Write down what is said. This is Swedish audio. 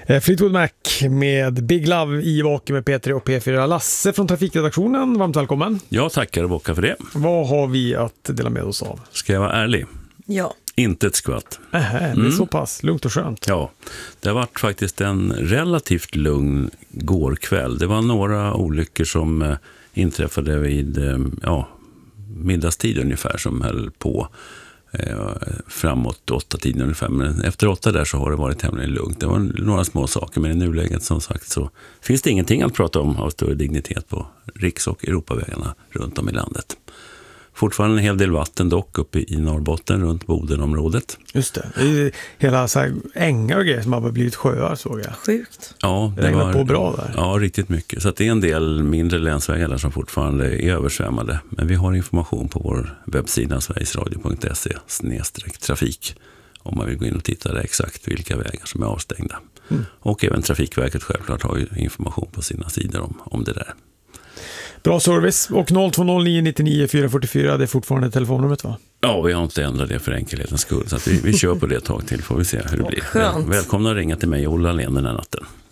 Fleetwood Mac med Big Love i Vaken med P3 och P4. Lasse från trafikredaktionen, varmt välkommen. Jag tackar och bockar för det. Vad har vi att dela med oss av? Ska jag vara ärlig? Ja. Inte ett skvatt. Det är så pass lugnt och skönt. Ja, det har varit faktiskt en relativt lugn gårkväll. Det var några olyckor som inträffade vid middagstid ungefär som höll på framåt 8-tiden ungefär. Men efter 8 där så har det varit tämligen lugnt. Det var några små saker, men i nuläget som sagt så finns det ingenting att prata om av större dignitet på riks- och Europavägarna runt om i landet. Fortfarande en hel del vatten dock uppe i Norrbotten runt Bodenområdet. Just det. Det är hela så här ängar och grejer som har blivit sjöar, såg jag. Sjukt. Ja, det var på bra där. Ja, riktigt mycket. Så att det är en del mindre länsvägar där som fortfarande är översvämmade. Men vi har information på vår webbsida sverigesradio.se/trafik om man vill gå in och titta där exakt vilka vägar som är avstängda. Och även Trafikverket självklart har ju information på sina sidor om det där. Bra service. Och 020-999 444, det är fortfarande telefonnumret, va? Ja, vi har inte ändrat det för enkelhetens skull. Så att vi kör på det ett tag till, får vi se hur det blir. Skönt. Välkomna att ringa till mig och Ola Len den här natten.